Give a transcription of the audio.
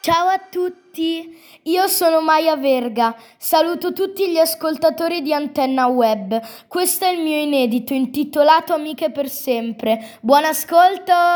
Ciao a tutti, io sono Maya Verga, saluto tutti gli ascoltatori di Antenna Web. Questo è il mio inedito intitolato Amiche per sempre. Buon ascolto!